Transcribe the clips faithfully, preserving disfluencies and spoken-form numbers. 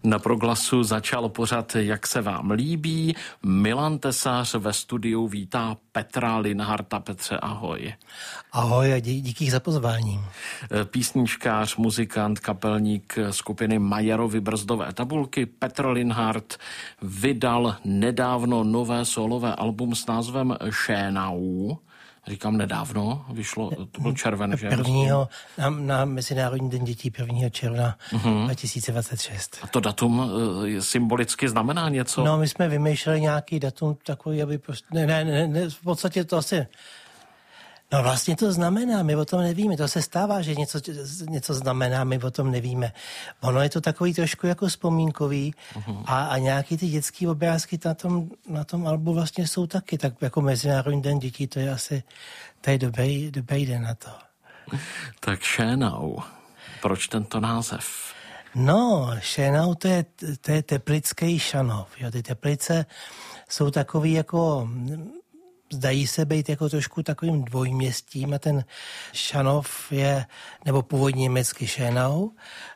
Na Proglasu začal pořad Jak se vám líbí. Milan Tesař ve studiu vítá Petra Linharta. Petře, ahoj. Ahoj a dí, díky za pozvání. Písničkář, muzikant, kapelník skupiny Majerovy brzdové tabulky Petr Linhart vydal nedávno nové solové album s názvem Šénau. Říkám nedávno, vyšlo, to byl červen, že? Prvního, na, na Mezinárodní den dětí prvního června uh-huh. dva tisíce dvacet šest. A to datum uh, symbolicky znamená něco? No, my jsme vymýšleli nějaký datum takový, aby prostě, ne, ne, ne, ne, v podstatě to asi, no vlastně to znamená, my o tom nevíme, to se stává, že něco, něco znamená, my o tom nevíme. Ono je to takový trošku jako vzpomínkový uh-huh. a, a nějaký ty dětský obrázky na tom, na tom albu vlastně jsou taky, tak jako Mezinárodní den dětí, to je asi, to je dobrý, dobrý den na to. Tak Šénau, proč tento název? No, Šénau, to je, to je teplický Šanov, jo, ty Teplice jsou takový jako... Zdají se být jako trošku takovým dvojměstím a ten Šanov je, nebo původně německy Šénau,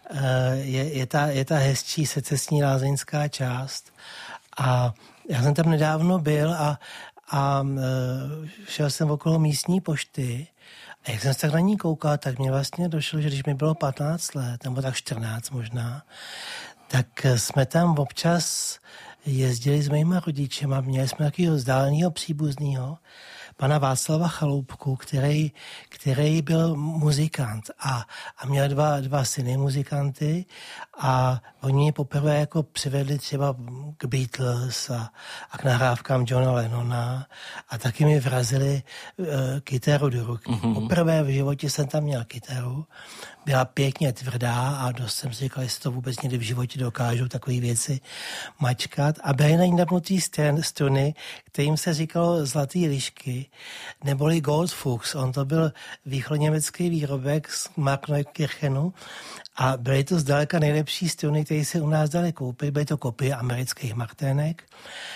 je, je, ta, je ta hezčí secesní lázeňská část. A já jsem tam nedávno byl a, a šel jsem okolo místní pošty a jak jsem se tak na ní koukal, tak mě vlastně došlo, že když mi bylo patnáct let, nebo tak čtrnáct možná, tak jsme tam občas jezdili s mýma rodičema, měli jsme takového vzdáleného příbuzného, pana Václava Chaloupku, který, který byl muzikant a, a měl dva, dva syny muzikanty a oni poprvé jako přivedli třeba k Beatles a, a k nahrávkám Johna Lennona a taky mi vrazili uh, kytaru do ruky. Mm-hmm. Poprvé v životě jsem tam měl kytaru, byla pěkně tvrdá a dost jsem si říkal, jestli to vůbec někdy v životě dokážu takové věci mačkat. A byly na ní napnutý struny, kterým se říkalo zlatý lišky, neboli Goldfuchs. On to byl východněmecký výrobek z Markneukirchenu a byly to zdaleka nejlepší struny, které se u nás dali koupit. Byly to kopie amerických Martének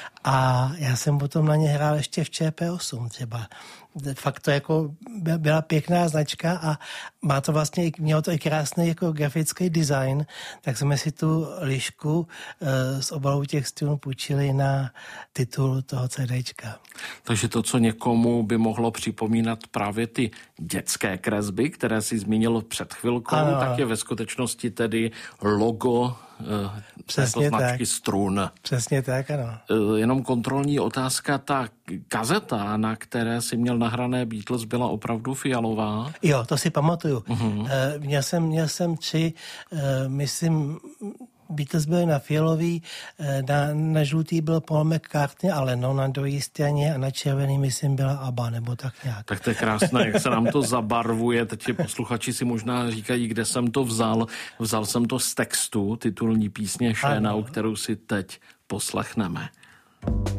a já jsem potom na ně hrál ještě v Č P osm třeba. Fakt to jako byla pěkná značka a má to vlastně, mělo to i krásný jako grafický design, tak jsme si tu lišku e, z obalů těch strun půjčili na titul toho CDčka. Takže to, co někomu by mohlo připomínat právě ty dětské kresby, které si zmínil před chvilkou, ano. Tak je ve skutečnosti tedy logo Přesně této značky tak. Strun. Přesně tak, ano. Jenom kontrolní otázka, ta kazeta, na které si měl nahrané Beatles, byla opravdu fialová? Jo, to si pamatuju. Uh-huh. Měl jsem, měl jsem tři, myslím, Beatles byly na fialový, na, na žlutý byl Paul McCartney a Lennon na druhé straně a na červený, myslím, byla ABBA, nebo tak nějak. Tak to je krásné, jak se nám to zabarvuje. Teď posluchači si možná říkají, kde jsem to vzal. Vzal jsem to z textu titulní písně Šénau, kterou si teď poslechneme.